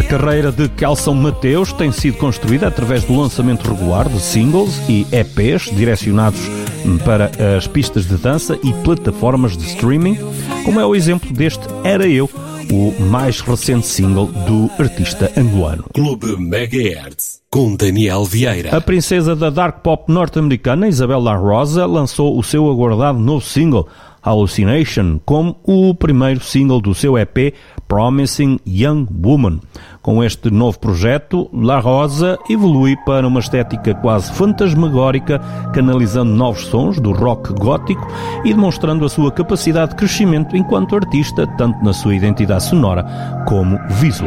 carreira de Kelson Mateus tem sido construída através do lançamento regular de singles e EPs direcionados para as pistas de dança e plataformas de streaming, como é o exemplo deste Era Eu, o mais recente single do artista angolano. Clube Megahertz, com Daniel Vieira. A princesa da dark pop norte-americana, Isabel La Rosa, lançou o seu aguardado novo single, Hallucination, como o primeiro single do seu EP Promising Young Woman. Com este novo projeto, La Rosa evolui para uma estética quase fantasmagórica, canalizando novos sons do rock gótico e demonstrando a sua capacidade de crescimento enquanto artista, tanto na sua identidade sonora como visual.